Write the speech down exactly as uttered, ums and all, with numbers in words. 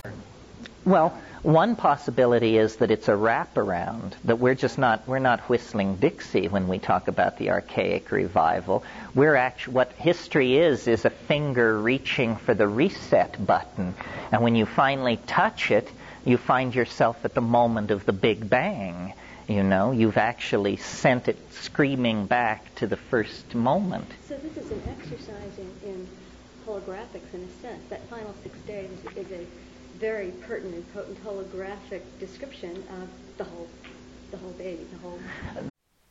Well, one possibility is that it's a wraparound, that we're just not, we're not whistling Dixie when we talk about the archaic revival. We're actually, what history is, is a finger reaching for the reset button. And when you finally touch it, you find yourself at the moment of the Big Bang. You know, you've actually sent it screaming back to the first moment. So this is an exercise in, in holographics in a sense. That final six days is a very pertinent, potent holographic description of the whole, the whole baby, the whole.